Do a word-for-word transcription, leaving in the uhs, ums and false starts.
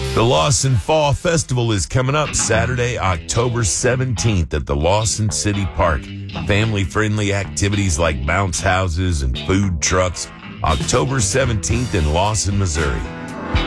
The Lawson Fall Festival is coming up Saturday, October seventeenth at the Lawson City Park. Family-friendly activities like bounce houses and food trucks. October seventeenth in Lawson, Missouri.